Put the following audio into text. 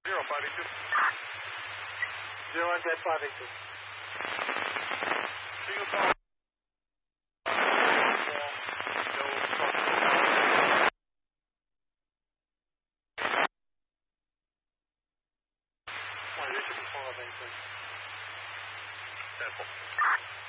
582. 01 Jet 582. Single call. Well, you should be 4 of 8. Sample.